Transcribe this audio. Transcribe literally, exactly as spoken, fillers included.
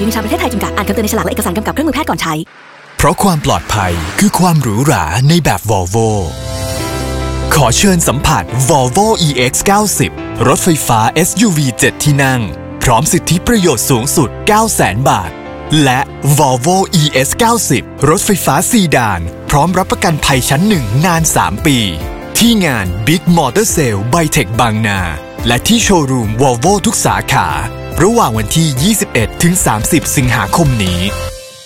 ยูนิชาประเทศไทยจำกัดอ่านคำเตือนในฉลากและเอกสารกำกับเครื่องมือแพทย์ก่อนใช้เพราะความปลอดภัยคือความหรูหราในแบบ Volvo ขอเชิญสัมผัส Volvo อี เอ็กซ์ เก้าสิบ รถไฟฟ้า เอส ยู วี เจ็ด ที่นั่งพร้อมสิทธิประโยชน์สูงสุด เก้าแสน บาทและ Volvo อี เอส เก้าสิบ รถไฟฟ้าซีดานพร้อมรับประกันภัยชั้นหนึ่งนานสามปีที่งาน Big Motor Sale by Tech บางนาและที่โชว์รูม Volvo ทุกสาขาระหว่างวันที่ ยี่สิบเอ็ดถึงสามสิบ สิงหาคมนี้